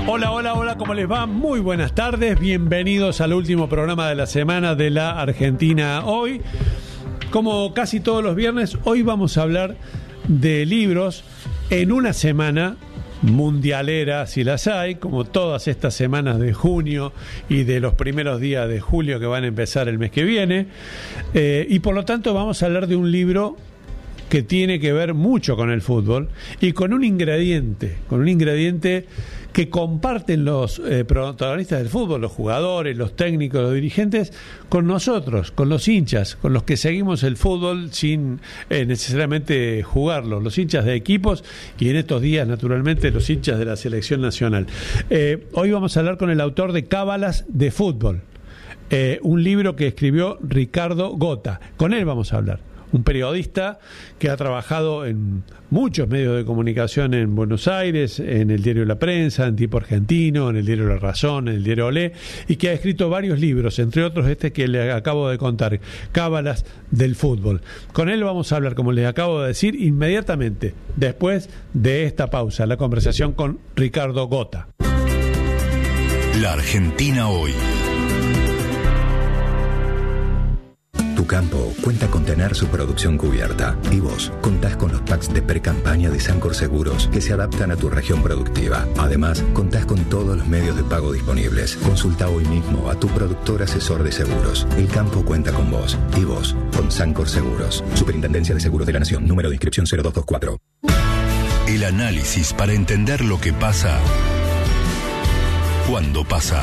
Hola, hola, hola, ¿cómo les va? Muy buenas tardes, bienvenidos al último programa de la semana de la Argentina Hoy. Como casi todos los viernes, hoy vamos a hablar de libros en una semana mundialera, si las hay, como todas estas semanas de junio y de los primeros días de julio que van a empezar el mes que viene. Y por lo tanto vamos a hablar de un libro que tiene que ver mucho con el fútbol y con un ingrediente que comparten los protagonistas del fútbol, los jugadores, los técnicos, los dirigentes, con nosotros, con los hinchas, con los que seguimos el fútbol sin necesariamente jugarlo, los hinchas de equipos y en estos días, naturalmente, los hinchas de la selección nacional. Hoy vamos a hablar con el autor de Cábalas de Fútbol, un libro que escribió Ricardo Gota. Con él vamos a hablar. Un periodista que ha trabajado en muchos medios de comunicación en Buenos Aires, en el diario La Prensa, en Tipo Argentino, en el diario La Razón, en el diario Olé, y que ha escrito varios libros, entre otros este que le acabo de contar, Cábalas del Fútbol. Con él vamos a hablar, como les acabo de decir, inmediatamente después de esta pausa, la conversación con Ricardo Gota. La Argentina Hoy. Tu campo cuenta con tener su producción cubierta y vos contás con los packs de pre-campaña de Sancor Seguros que se adaptan a tu región productiva. Además, contás con todos los medios de pago disponibles. Consulta hoy mismo a tu productor asesor de seguros. El campo cuenta con vos y vos con Sancor Seguros. Superintendencia de Seguros de la Nación. Número de inscripción 0224. El análisis para entender lo que pasa cuando pasa.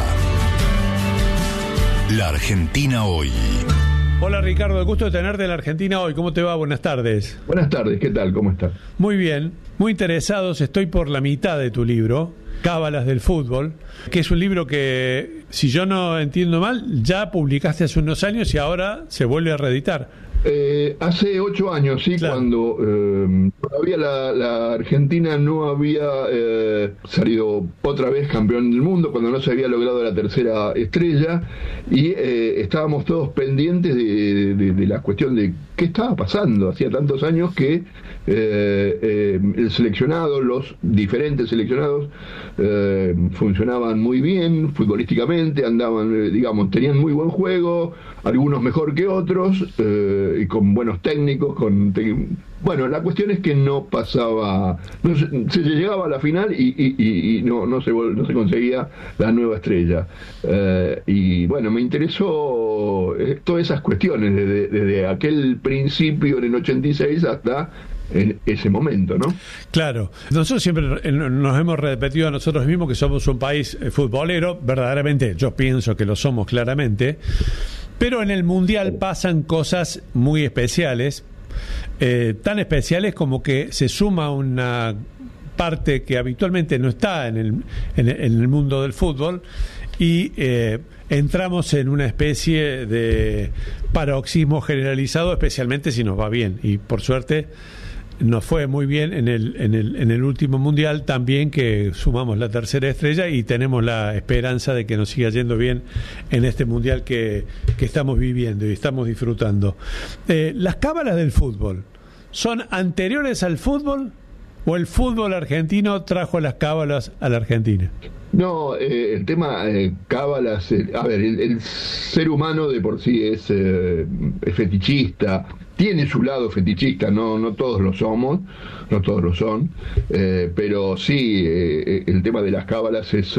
La Argentina Hoy. Hola Ricardo, el gusto de tenerte en la Argentina Hoy. ¿Cómo te va? Buenas tardes. Buenas tardes, ¿qué tal? ¿Cómo estás? Muy bien, muy interesados. Estoy por la mitad de tu libro, Cábalas del Fútbol, que es un libro que, si yo no entiendo mal, ya publicaste hace unos años y ahora se vuelve a reeditar. Hace 8 años, sí, claro. Cuando todavía la Argentina no había salido otra vez campeón del mundo, cuando no se había logrado la tercera estrella, y estábamos todos pendientes de la cuestión de qué estaba pasando. Hacía tantos años que el seleccionado, los diferentes seleccionados funcionaban muy bien futbolísticamente, andaban, digamos, tenían muy buen juego, algunos mejor que otros, y con buenos técnicos, bueno, la cuestión es que no pasaba, se llegaba a la final y no se conseguía la nueva estrella. Y bueno, me interesó todas esas cuestiones desde aquel principio en el 86 hasta en ese momento, ¿no? Claro, nosotros siempre nos hemos repetido a nosotros mismos que somos un país futbolero, verdaderamente, yo pienso que lo somos claramente, pero en el Mundial pasan cosas muy especiales, tan especiales como que se suma una parte que habitualmente no está en el mundo del fútbol y entramos en una especie de paroxismo generalizado, especialmente si nos va bien, y por suerte nos fue muy bien en el último mundial también, que sumamos la tercera estrella y tenemos la esperanza de que nos siga yendo bien en este mundial que estamos viviendo y estamos disfrutando. ¿Las cábalas del fútbol son anteriores al fútbol o el fútbol argentino trajo las cábalas a la Argentina? No, el tema cábalas, a ver, el ser humano de por sí es fetichista, tiene su lado fetichista, no todos lo somos, no todos lo son, pero sí, el tema de las cábalas es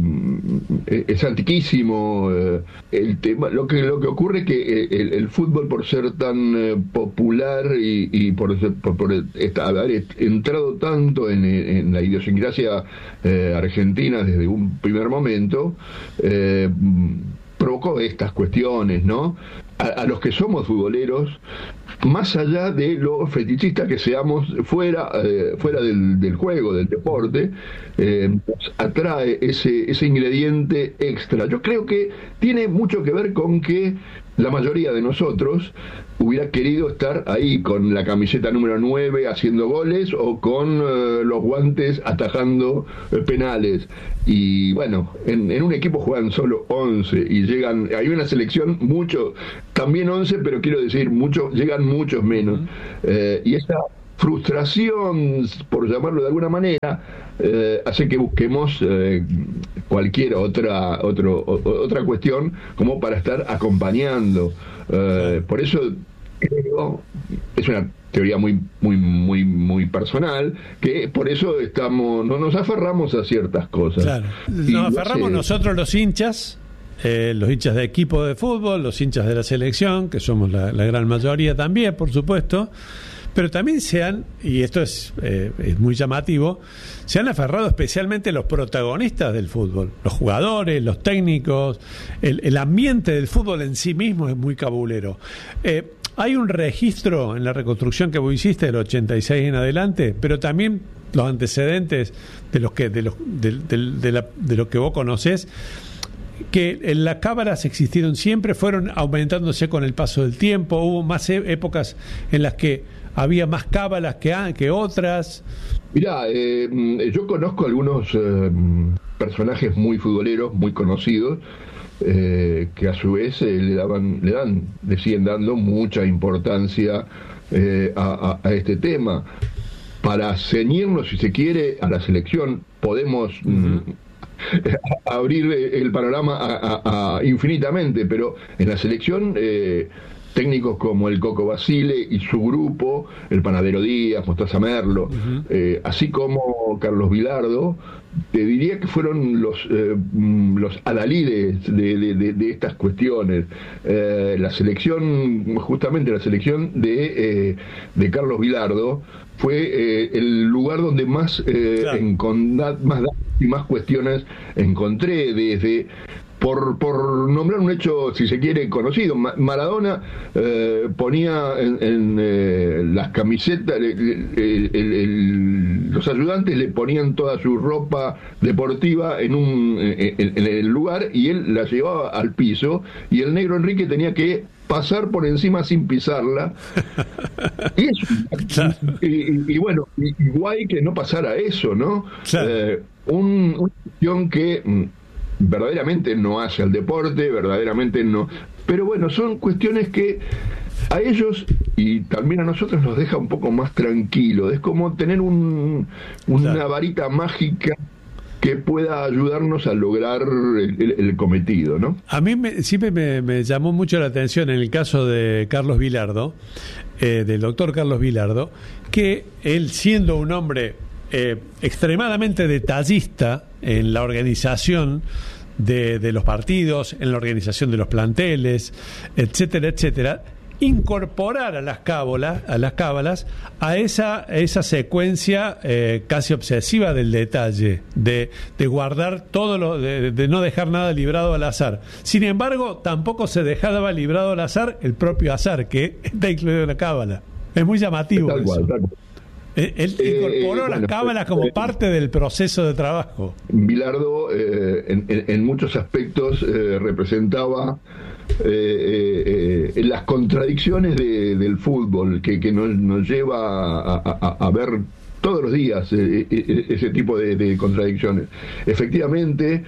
antiquísimo. El tema, lo que ocurre es que el fútbol, por ser tan popular y por haber entrado tanto en la idiosincrasia argentina desde un primer momento, provocó estas cuestiones, ¿no? A los que somos futboleros, más allá de lo fetichistas que seamos fuera del juego, del deporte, atrae ese ingrediente extra. Yo creo que tiene mucho que ver con que la mayoría de nosotros hubiera querido estar ahí con la camiseta número 9 haciendo goles o con los guantes atajando penales. Y bueno, en un equipo juegan solo 11 y hay una selección también 11, pero quiero decir, llegan muchos menos. Y frustración, por llamarlo de alguna manera, hace que busquemos cualquier otra cuestión como para estar acompañando. Por eso creo, es una teoría muy personal, que por eso no nos aferramos a ciertas cosas. Claro. Nos aferramos nosotros los hinchas de equipo de fútbol, los hinchas de la selección, que somos la gran mayoría también, por supuesto, pero también y esto es muy llamativo, se han aferrado especialmente los protagonistas del fútbol, los jugadores, los técnicos, el ambiente del fútbol en sí mismo es muy cabulero. Hay un registro en la reconstrucción que vos hiciste del 86 en adelante, pero también los antecedentes de lo que vos conocés, que las cábalas existieron siempre, fueron aumentándose con el paso del tiempo, hubo más épocas en las que había más cábalas que otras. Mirá, yo conozco algunos personajes muy futboleros, muy conocidos, que a su vez le siguen dando mucha importancia a este tema. Para ceñirnos, si se quiere, a la selección, podemos abrir el panorama infinitamente, pero en la selección técnicos como el Coco Basile y su grupo, el Panadero Díaz, Mostaza Merlo, así como Carlos Vilardo, te diría que fueron los adalides de estas cuestiones. La selección, justamente la selección de Carlos Vilardo, fue el lugar donde más datos y más cuestiones encontré, desde por nombrar un hecho, si se quiere, conocido. Maradona ponía en las camisetas, los ayudantes le ponían toda su ropa deportiva en el lugar, y él la llevaba al piso, y el negro Enrique tenía que pasar por encima sin pisarla. Y bueno, igual que no pasara eso, ¿no? Claro. Una cuestión que verdaderamente no hace al deporte, verdaderamente no. Pero bueno, son cuestiones que a ellos y también a nosotros nos deja un poco más tranquilos. Es como tener una varita mágica que pueda ayudarnos a lograr el cometido, ¿no? A mí siempre me llamó mucho la atención en el caso de Carlos Vilardo, del doctor Carlos Vilardo, que él, siendo un hombre extremadamente detallista en la organización de los partidos, en la organización de los planteles, etcétera, etcétera, incorporar a las cábalas a esa secuencia casi obsesiva del detalle, de guardar todo de no dejar nada librado al azar. Sin embargo, tampoco se dejaba librado al azar el propio azar, que está incluido en la cábala. Es muy llamativo tal eso. Cual. Él incorporó las cábalas como parte del proceso de trabajo. Vilardo en muchos aspectos representaba las contradicciones del fútbol que nos lleva a ver todos los días ese tipo de contradicciones. Efectivamente,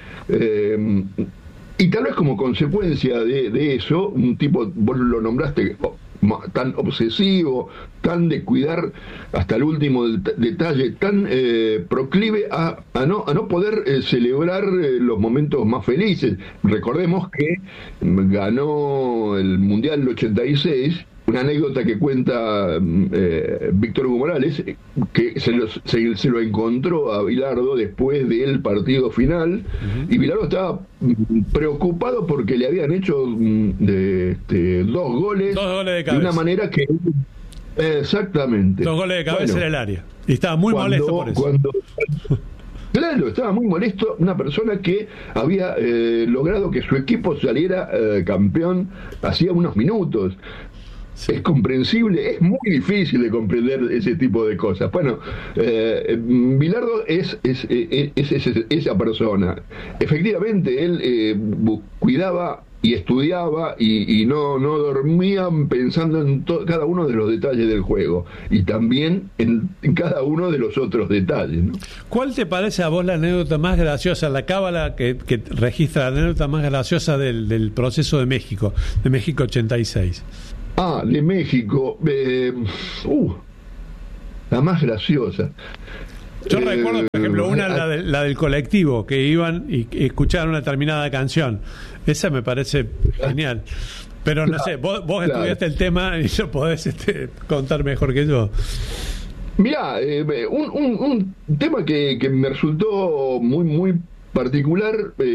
y tal vez como consecuencia de eso, un tipo, vos lo nombraste, tan obsesivo, tan de cuidar hasta el último detalle, tan proclive a no poder celebrar los momentos más felices. Recordemos que ganó el Mundial del 86, una anécdota que cuenta Víctor Hugo Morales, que se lo encontró a Vilardo después del partido final, y Vilardo estaba preocupado porque le habían hecho 2 goles de cabeza, de una manera que... Exactamente. 2 goles de cabeza en el área. Y estaba muy molesto por eso. Claro, estaba muy molesto, una persona que había logrado que su equipo saliera campeón hacía unos minutos. Sí. Es comprensible, es muy difícil de comprender ese tipo de cosas. Bueno, Vilardo es esa persona. Efectivamente, él cuidaba y estudiaba y no dormía pensando en cada uno de los detalles del juego, y también en cada uno de los otros detalles, ¿no? ¿Cuál te parece a vos la anécdota más graciosa, la cábala que registra la anécdota más graciosa del proceso de México 86? De México. la más graciosa. Yo recuerdo, por ejemplo, una, la del colectivo, que iban y escuchaban una determinada canción. Esa me parece genial. Pero no sé, vos estudiaste el tema y lo podés contar mejor que yo. Mirá, un tema que me resultó muy particular,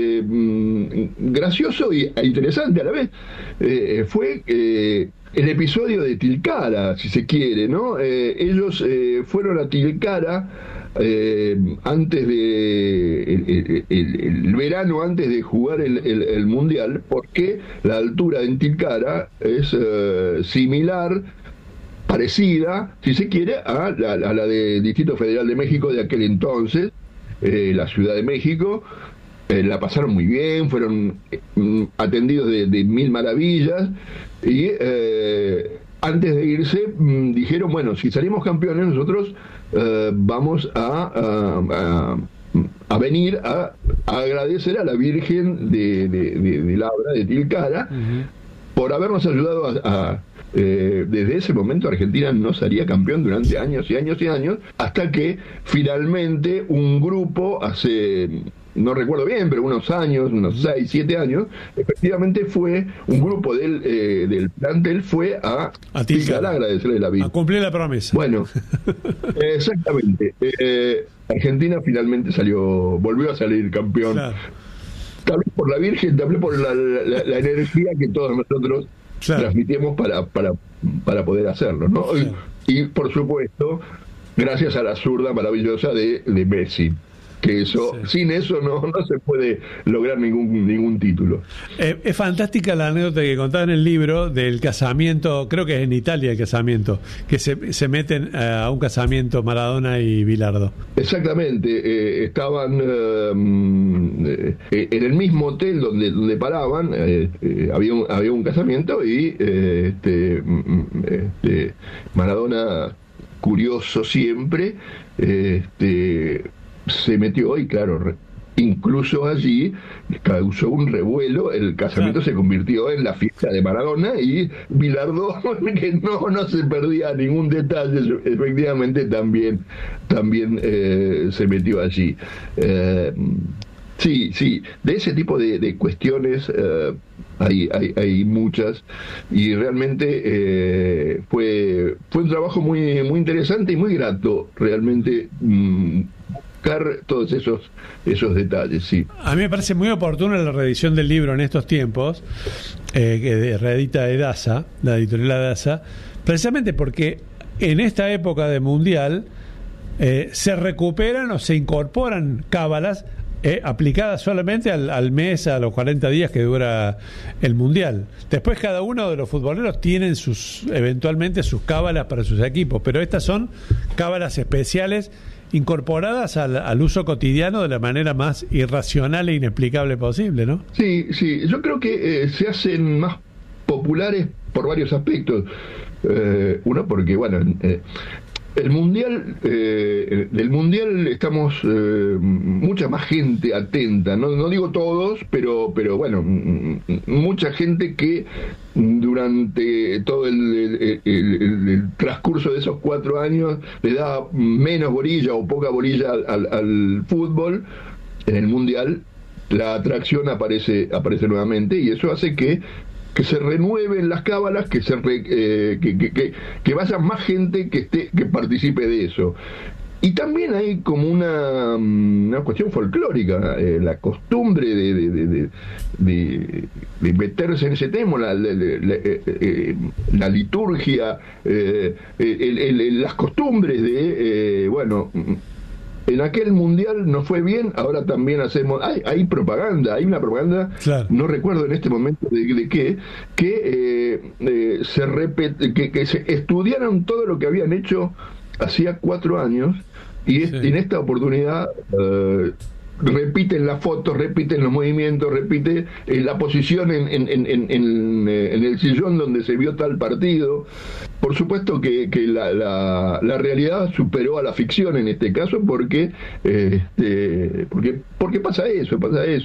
gracioso e interesante a la vez, fue el episodio de Tilcara, si se quiere, ¿no? Ellos fueron a Tilcara antes de el verano, antes de jugar el Mundial, porque la altura en Tilcara es similar, parecida, si se quiere, a la del Distrito Federal de México de aquel entonces, la Ciudad de México. La pasaron muy bien, fueron atendidos de mil maravillas, y antes de irse dijeron, bueno, si salimos campeones nosotros vamos a venir a agradecer a la Virgen de Labra, de Tilcara, por habernos ayudado desde ese momento Argentina no sería campeón durante años y años y años, hasta que finalmente un grupo hace, no recuerdo bien, pero unos años, unos 6, 7 años, efectivamente fue un grupo del plantel fue a Tilcara a agradecerle la vida. A cumplir la promesa. Bueno, exactamente. Argentina finalmente volvió a salir campeón. Claro. Tal vez por la Virgen, tal vez por la energía que todos nosotros transmitimos para poder hacerlo, ¿no? Claro. Y por supuesto, gracias a la zurda maravillosa de Messi, que eso, sin eso no se puede lograr ningún título. Es fantástica la anécdota que contaba en el libro del casamiento, creo que es en Italia el casamiento, que se meten a un casamiento Maradona y Bilardo. Exactamente, estaban en el mismo hotel donde paraban, había un casamiento, y Maradona, curioso siempre, se metió, y claro, incluso allí causó un revuelo. El casamiento se convirtió en la fiesta de Maradona, y Bilardo, que no se perdía ningún detalle, efectivamente también se metió allí. Sí, de ese tipo de cuestiones hay muchas, y realmente fue un trabajo muy interesante y muy grato, realmente, todos esos detalles, sí. A mí me parece muy oportuna la reedición del libro en estos tiempos, que reedita Edasa, la editorial Edasa, precisamente porque en esta época de Mundial se recuperan o se incorporan cábalas aplicadas solamente al mes, a los 40 días que dura el Mundial. Después cada uno de los futboleros tienen eventualmente sus cábalas para sus equipos, pero estas son cábalas especiales incorporadas al uso cotidiano de la manera más irracional e inexplicable posible, ¿no? Sí, yo creo que se hacen más populares por varios aspectos. Uno, porque, bueno, el Mundial, del Mundial estamos mucha más gente atenta, no digo todos, pero bueno, mucha gente que durante todo el transcurso de esos 4 años le da menos bolilla o poca bolilla al fútbol. En el Mundial la atracción aparece nuevamente, y eso hace que se renueven las cábalas, que vaya más gente que participe de eso. Y también hay como una cuestión folclórica, la costumbre de meterse en ese tema, la liturgia, las costumbres bueno, en aquel Mundial nos fue bien, ahora también hacemos. Hay propaganda, hay una propaganda, claro. No recuerdo en este momento de qué, que se estudiaron todo lo que habían hecho hacía 4 años, y en esta oportunidad repiten las fotos, repiten los movimientos, repite la posición en el sillón donde se vio tal partido. Por supuesto que la realidad superó a la ficción en este caso, porque pasa eso.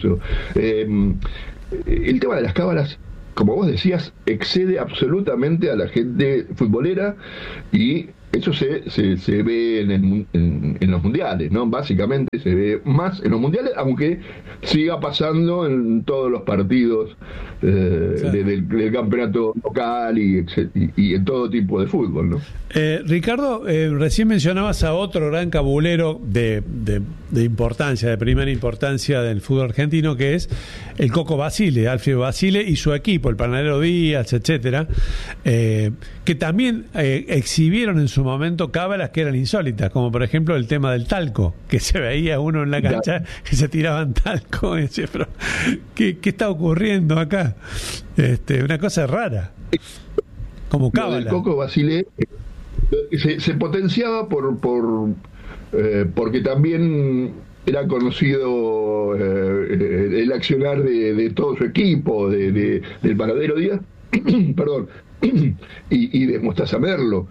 El tema de las cábalas, como vos decías, excede absolutamente a la gente futbolera, y eso se ve en los mundiales, ¿no? Básicamente se ve más en los mundiales, aunque siga pasando en todos los partidos del campeonato local y en todo tipo de fútbol, ¿no? Ricardo, recién mencionabas a otro gran cabulero de importancia, de primera importancia del fútbol argentino, que es el Coco Basile, Alfredo Basile y su equipo, el Panadero Díaz, etcétera, que también exhibieron en su momento cábalas que eran insólitas, como por ejemplo el tema del talco, que se veía uno en la cancha que se tiraban talco y decía, pero ¿qué está ocurriendo acá? Una cosa rara, como cábala. El Coco Basile se potenciaba porque también era conocido el accionar de todo su equipo, del Panadero Díaz, perdón, y de Mostaza Merlo.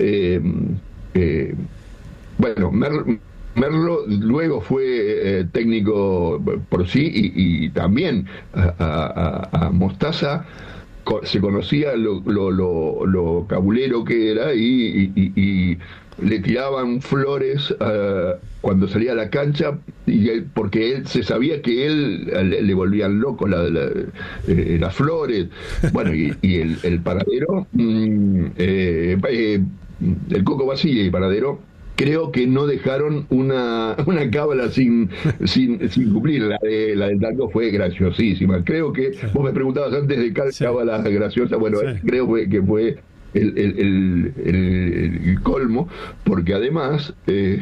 Bueno, Merlo luego fue técnico por sí, y también a Mostaza se conocía lo cabulero que era, y le tiraban flores cuando salía a la cancha, porque él se sabía que le volvían loco las flores. Bueno, y el Panadero, el Coco Basile y el Panadero, creo que no dejaron una cábala sin cumplir. La del talco fue graciosísima. Creo que vos me preguntabas antes de cábala graciosa. Bueno, creo que fue el colmo, porque además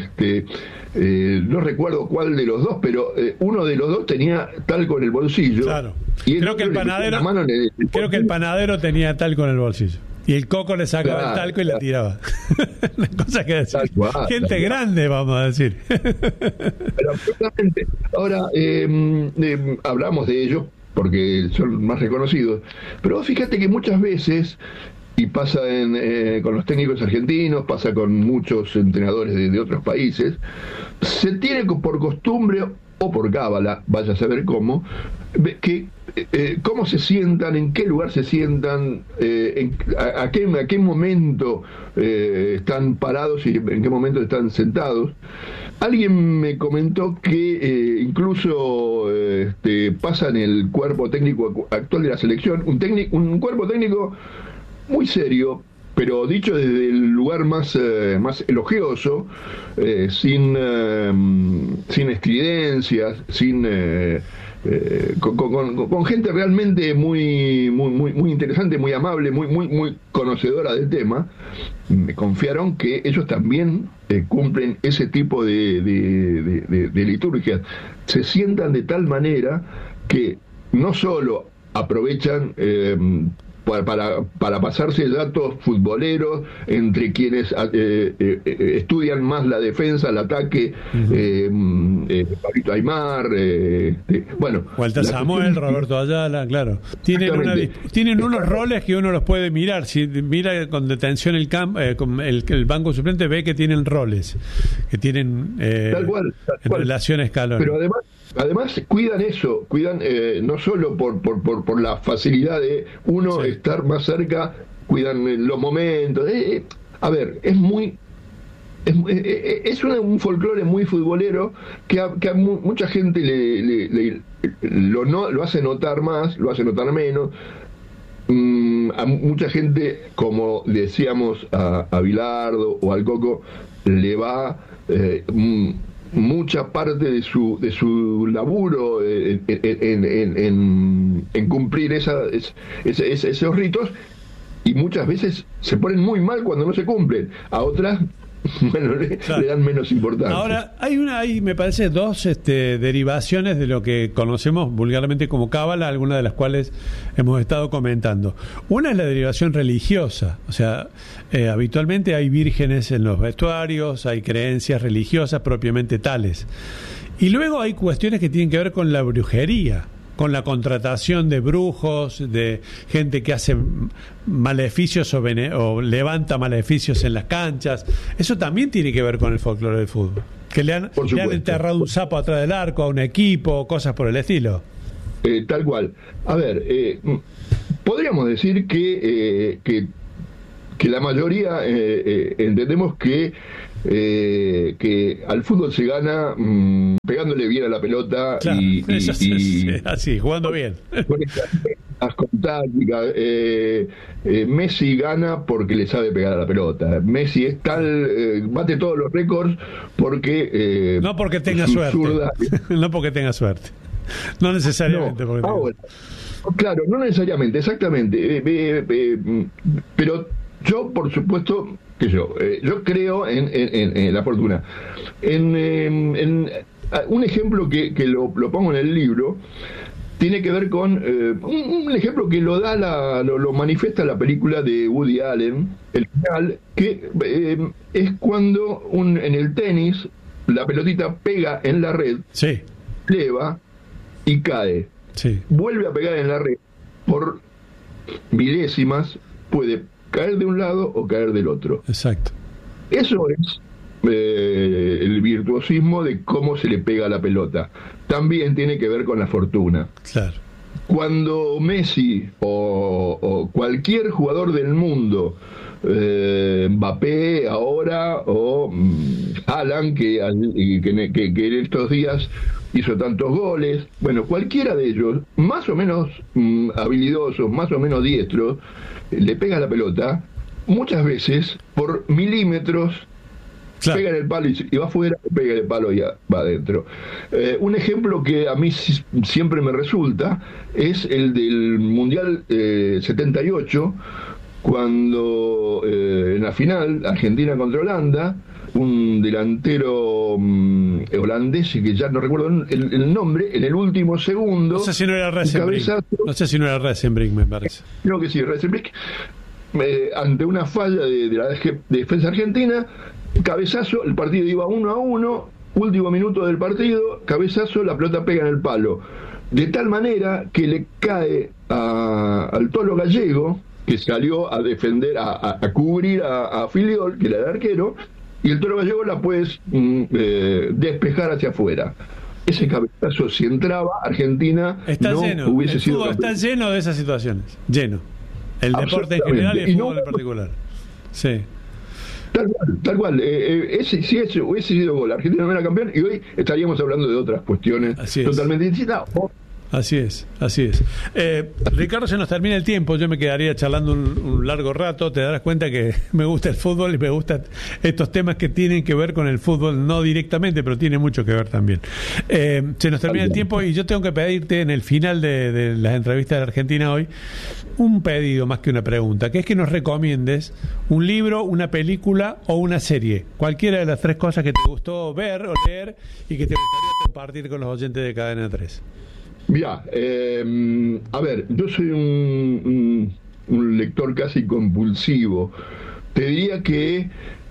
no recuerdo cuál de los dos, pero uno de los dos tenía talco en el bolsillo. Claro. Y creo que el panadero tenía talco en el bolsillo. Y el Coco le sacaba el talco y la tiraba. Una cosa que decir. Gente grande, vamos a decir. Pero absolutamente. Ahora, hablamos de ellos porque son más reconocidos. Pero fíjate que muchas veces, y pasa con los técnicos argentinos, pasa con muchos entrenadores de otros países, se tiene por costumbre o por cábala, vaya a saber cómo, que cómo se sientan, en qué lugar se sientan, a qué momento están parados y en qué momento están sentados. Alguien me comentó que incluso pasa en el cuerpo técnico actual de la selección, un cuerpo técnico muy serio, pero dicho desde el lugar más elogioso, sin estridencias, con gente realmente muy interesante, muy amable, muy conocedora del tema. Me confiaron que ellos también cumplen ese tipo de liturgias. Se sientan de tal manera que no solo aprovechan para pasarse datos futboleros entre quienes estudian más la defensa, el ataque, Pablito Aimar, bueno, Walter Samuel, Roberto Ayala, claro. Tienen unos roles que uno los puede mirar. Si mira con detención el banco suplente, ve que tienen roles, que tienen tal cual. Relación a escalón. Pero además cuidan eso, no solo por la facilidad de uno estar más cerca, cuidan los momentos. A ver, es un folclore muy futbolero que a mucha gente lo hace notar más, lo hace notar menos. A mucha gente, como decíamos a Bilardo o al Coco, le va mucha parte de su laburo en cumplir esos ritos, y muchas veces se ponen muy mal cuando no se cumplen. A otras, bueno, le dan menos importancia. Ahora, hay me parece dos derivaciones de lo que conocemos vulgarmente como cábala, algunas de las cuales hemos estado comentando. Una es la derivación religiosa, o sea, habitualmente hay vírgenes en los vestuarios, hay creencias religiosas propiamente tales. Y luego hay cuestiones que tienen que ver con la brujería, con la contratación de brujos, de gente que hace maleficios o levanta maleficios en las canchas. Eso también tiene que ver con el folclore del fútbol. Que le han enterrado un sapo atrás del arco a un equipo, cosas por el estilo. Tal cual. A ver, podríamos decir que que la mayoría entendemos que al fútbol se gana pegándole bien a la pelota, claro, y así, jugando bien. Con táctica. Messi gana porque le sabe pegar a la pelota. Messi es tal, bate todos los récords porque no porque tenga suerte. No porque tenga suerte. No necesariamente. No, ahora, claro, no necesariamente, exactamente. Pero yo, por supuesto, yo creo en la fortuna. En un ejemplo que lo pongo en el libro tiene que ver con un ejemplo que lo manifiesta la película de Woody Allen, el final, que es cuando en el tenis la pelotita pega en la red, sí, eleva y cae, sí, vuelve a pegar en la red por milésimas, puede caer de un lado o caer del otro. Exacto. Eso es el virtuosismo de cómo se le pega a la pelota. También tiene que ver con la fortuna. Claro. Cuando Messi o cualquier jugador del mundo, Mbappé ahora o Haaland, que en estos días hizo tantos goles, bueno, cualquiera de ellos, más o menos habilidosos, más o menos diestros, le pega la pelota, muchas veces por milímetros. Claro. Pega en el palo y va afuera, pega en el palo y va adentro. Un ejemplo que a mí siempre me resulta es el del Mundial 78, cuando en la final, Argentina contra Holanda, un delantero holandés, que ya no recuerdo el nombre, en el último segundo... No sé si no era Resenbrink, me parece. Creo que sí, Resenbrink, ante una falla de la defensa argentina, cabezazo, el partido iba 1-1, último minuto del partido, cabezazo, la pelota pega en el palo, de tal manera que le cae al Tolo Gallego, que salió a defender, a cubrir a Filiol, que era el arquero, y el Tolo Gallego la puedes despejar hacia afuera. Ese cabezazo, si entraba, Argentina está no lleno. hubiese el sido fútbol campeón. Está lleno de esas situaciones, lleno. El deporte en general y el fútbol en particular. Sí. Tal cual. Si hubiese sido gol, Argentina no era campeón y hoy estaríamos hablando de otras cuestiones totalmente distintas. Así es. Ricardo, se nos termina el tiempo. Yo me quedaría charlando un largo rato. Te darás cuenta que me gusta el fútbol y me gustan estos temas que tienen que ver con el fútbol, no directamente, pero tiene mucho que ver también. Se nos termina el tiempo y yo tengo que pedirte en el final de las entrevistas de Argentina hoy un pedido más que una pregunta, que es que nos recomiendes un libro, una película o una serie, cualquiera de las tres cosas que te gustó ver o leer y que te gustaría compartir con los oyentes de Cadena 3. Mirá, a ver, yo soy un lector casi compulsivo. Te diría que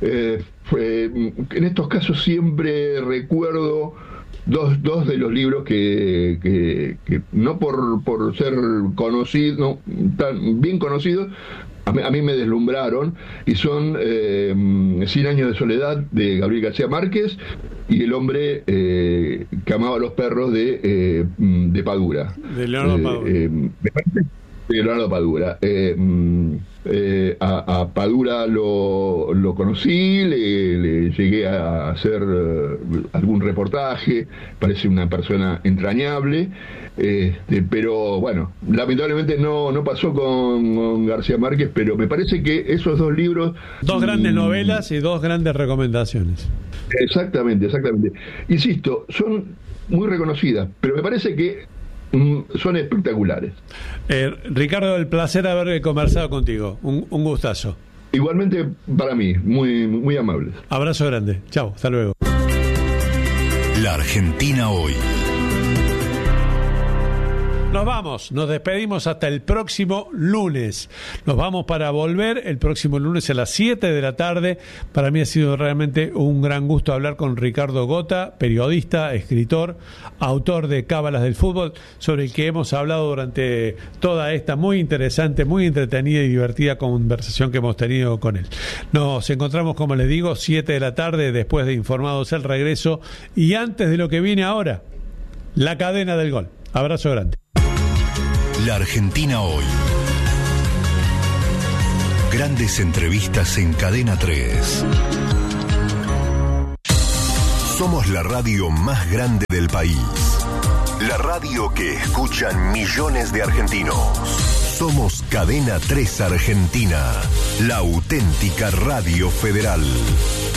en estos casos siempre recuerdo dos de los libros que no por ser conocidos, no tan bien conocidos, a mí me deslumbraron, y son 100 años de soledad de Gabriel García Márquez y El hombre que amaba a los perros de Padura. De Leonardo Padura. Me parece de Leonardo Padura. A Padura lo conocí, le llegué a hacer algún reportaje, parece una persona entrañable, pero bueno, lamentablemente no pasó con García Márquez, pero me parece que esos dos libros... Dos grandes novelas y dos grandes recomendaciones. Exactamente. Insisto, son muy reconocidas, pero me parece que son espectaculares. Ricardo, el placer de haber conversado contigo. Un gustazo. Igualmente para mí, muy, muy amables. Abrazo grande. Chao, hasta luego. La Argentina hoy. Nos vamos, nos despedimos hasta el próximo lunes. Nos vamos para volver el próximo lunes a las 7 de la tarde. Para mí ha sido realmente un gran gusto hablar con Ricardo Gota, periodista, escritor, autor de Cábalas del Fútbol, sobre el que hemos hablado durante toda esta muy interesante, muy entretenida y divertida conversación que hemos tenido con él. Nos encontramos, como les digo, 7 de la tarde, después de Informados el Regreso y antes de lo que viene ahora, la cadena del gol. Abrazo grande. La Argentina hoy. Grandes entrevistas en Cadena 3. Somos la radio más grande del país. La radio que escuchan millones de argentinos. Somos Cadena 3 Argentina, la auténtica radio federal.